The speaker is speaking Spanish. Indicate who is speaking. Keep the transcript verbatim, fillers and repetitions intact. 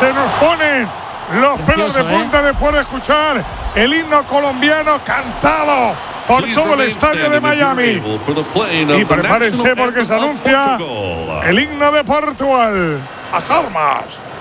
Speaker 1: Se nos ponen los pelos de punta ¿eh? después de escuchar el himno colombiano cantado por todo el estadio de Miami. Y prepárense porque se anuncia el himno de Portugal. ¡Las armas!